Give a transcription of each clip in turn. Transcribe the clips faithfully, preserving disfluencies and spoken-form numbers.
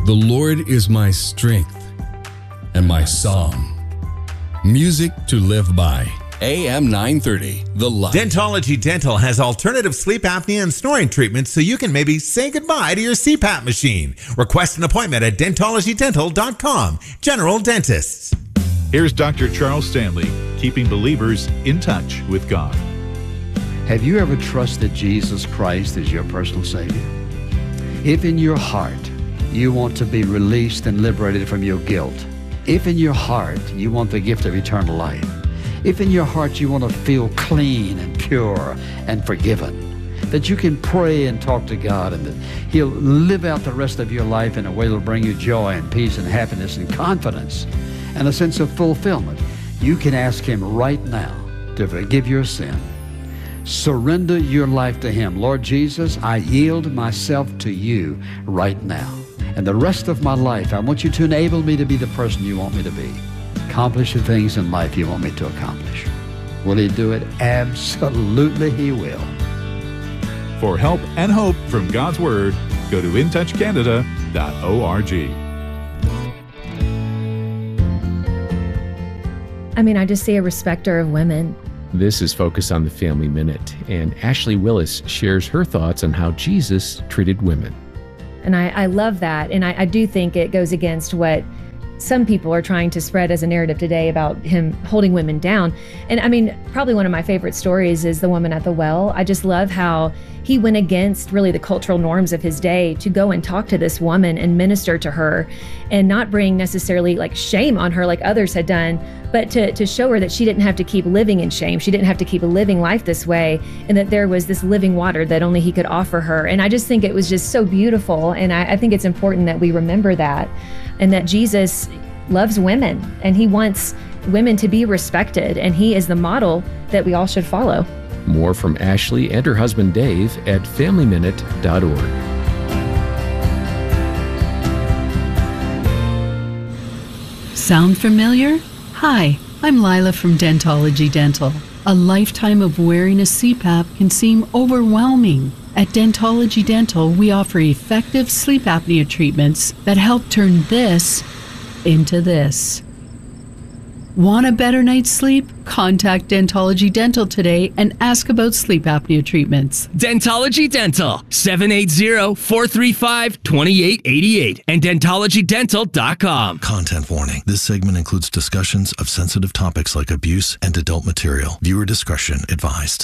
The Lord is my strength and my song, music to live by. A M nine thirty, The Light. Dentology Dental has alternative sleep apnea and snoring treatments so you can maybe say goodbye to your C PAP machine. Request an appointment at dentology dental dot com. General Dentists. Here's Doctor Charles Stanley, keeping believers in touch with God. Have you ever trusted Jesus Christ as your personal Savior? If in your heart you want to be released and liberated from your guilt, if in your heart you want the gift of eternal life, if in your heart you want to feel clean and pure and forgiven, that you can pray and talk to God and that He'll live out the rest of your life in a way that will bring you joy and peace and happiness and confidence and a sense of fulfillment, you can ask Him right now to forgive your sin. Surrender your life to Him. Lord Jesus, I yield myself to you right now. And the rest of my life, I want you to enable me to be the person you want me to be. Accomplish the things in life you want me to accomplish. Will He do it? Absolutely He will. For help and hope from God's Word, go to in touch canada dot org. I mean, I just see a respecter of women. This is Focus on the Family Minute, and Ashley Willis shares her thoughts on how Jesus treated women. And I, I love that. And I, I do think it goes against what some people are trying to spread as a narrative today about Him holding women down. And I mean, probably one of my favorite stories is the woman at the well. I just love how He went against really the cultural norms of His day to go and talk to this woman and minister to her and not bring necessarily like shame on her like others had done, but to, to show her that she didn't have to keep living in shame. She didn't have to keep living life this way, and that there was this living water that only He could offer her. And I just think it was just so beautiful. And I, I think it's important that we remember that, and that Jesus loves women and He wants women to be respected, and He is the model that we all should follow. More from Ashley and her husband Dave at family minute dot org. Sound familiar? Hi, I'm Lila from Dentology Dental. A lifetime of wearing a C PAP can seem overwhelming. At Dentology Dental, we offer effective sleep apnea treatments that help turn this into this. Want a better night's sleep? Contact Dentology Dental today and ask about sleep apnea treatments. Dentology Dental, seven eight zero, four three five, two eight eight eight and dentology dental dot com. Content warning. This segment includes discussions of sensitive topics like abuse and adult material. Viewer discretion advised.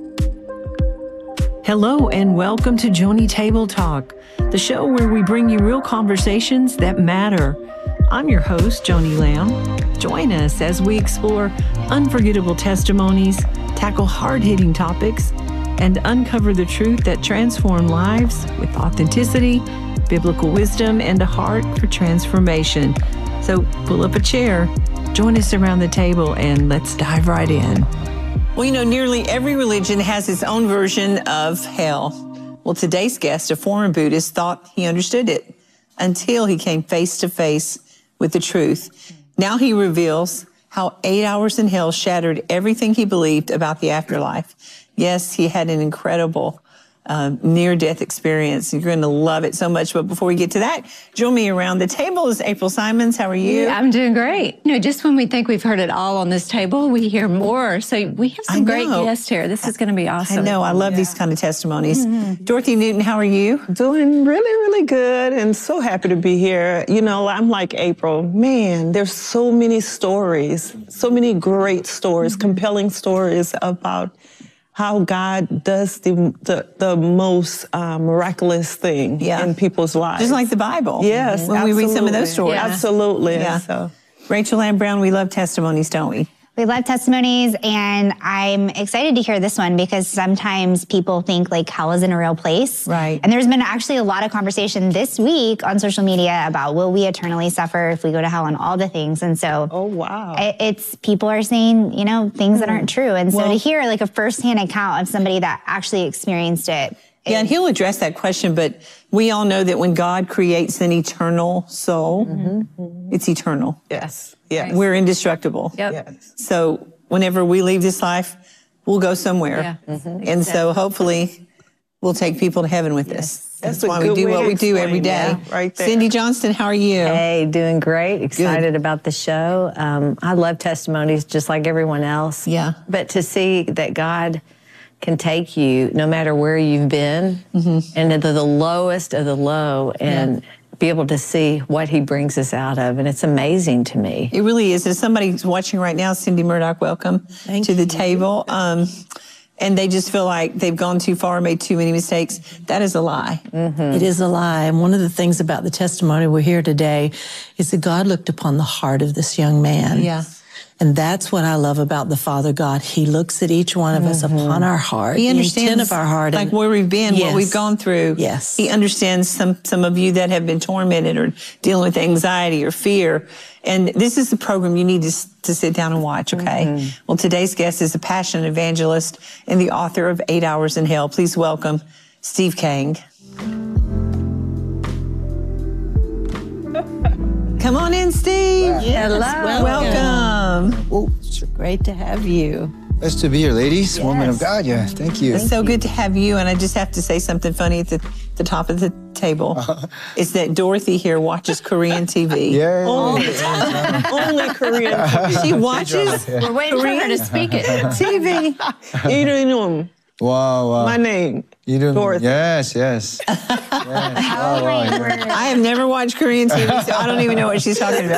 Hello and welcome to Joni Table Talk, the show where we bring you real conversations that matter. I'm your host, Joni Lamb. Join us as we explore unforgettable testimonies, tackle hard-hitting topics, and uncover the truth that transform lives with authenticity, biblical wisdom, and a heart for transformation. So pull up a chair, join us around the table, and let's dive right in. Well, you know, nearly every religion has its own version of hell. Well, today's guest, a former Buddhist, thought he understood it until he came face to face with the truth. Now he reveals how eight hours in hell shattered everything he believed about the afterlife. Yes, he had an incredible uh, near-death experience. You're going to love it so much. But before we get to that, join me around the table is April Simons. How are you? Yeah, I'm doing great. You know, just when we think we've heard it all on this table, we hear more. So we have some great guests here. This is going to be awesome. I know. I love yeah. these kind of testimonies. Mm-hmm. Dorothy Newton, how are you? Doing really, really good and so happy to be here. You know, I'm like April. Man, there's so many stories, so many great stories, mm-hmm. compelling stories about how God does the the, the most uh, miraculous thing yeah. in people's lives. Just like the Bible. Yes, mm-hmm. When absolutely. we read some of those stories. Yeah. Absolutely. Yeah. So. Rachel Ann Brown, we love testimonies, don't we? We love testimonies, and I'm excited to hear this one because sometimes people think like hell isn't a real place. Right. And there's been actually a lot of conversation this week on social media about will we eternally suffer if we go to hell and all the things. And so oh wow, it, it's people are saying, you know, things mm. that aren't true. And so well, to hear like a firsthand account of somebody that actually experienced it. Yeah, and he'll address that question, but we all know that when God creates an eternal soul, mm-hmm. it's eternal. Yes. Yes. We're indestructible. Yep. Yes. So whenever we leave this life, we'll go somewhere. Yeah. Mm-hmm. And so hopefully we'll take people to heaven with us. That's, That's a why we good do way what to we do every explain day. that right there. Cindy Johnston, how are you? Hey, doing great. Excited about the show. Um, I love testimonies just like everyone else. Yeah. But to see that God can take you no matter where you've been Mm-hmm. and into the lowest of the low and be able to see what he brings us out of. And it's amazing to me. It really is. If somebody's watching right now, Cindy Murdoch, welcome to the table. Um, and they just feel like they've gone too far, made too many mistakes. That is a lie. It is a lie. And one of the things about the testimony we're here today is that God looked upon the heart of this young man. Yeah. And that's what I love about the Father God. He looks at each one of us upon our heart, He the understands intent of our heart. like and- where we've been, what Yes. we've gone through. Yes. He understands some some of you that have been tormented or dealing with anxiety or fear. And this is the program you need to, s- to sit down and watch, okay? Well, today's guest is a passionate evangelist and the author of Eight Hours in Hell. Please welcome Steve Kang. Come on in, Steve. Yes, Hello. Welcome. Oh, it's great to have you. Nice to be here, ladies. Yes. Woman of God, yeah. Thank you. It's so good to have you. And I just have to say something funny at the, the top of the table. It's that Dorothy here watches Korean T V. Yeah. Only, only Korean T V. She watches We're waiting for her to speak it. T V. 이름은 Wow, wow. my name. 이름, Dorothy. yes, yes. yes. Wow, wow. I have never watched Korean T V, so I don't even know what she's talking about.